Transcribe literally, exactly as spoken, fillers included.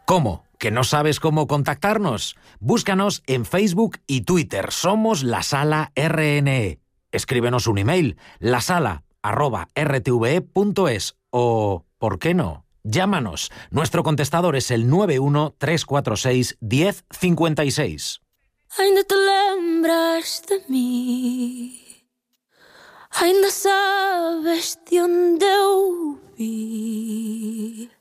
¿Cómo? ¿Que no sabes cómo contactarnos? Búscanos en Facebook y Twitter. Somos La Sala R N E. Escríbenos un email, lasala arroba r t v e punto es o, ¿por qué no?, llámanos. Nuestro contestador es el nueve uno tres cuatro seis uno cero cinco seis. Ainda te lembras de mí, ainda sabes de onde eu vi.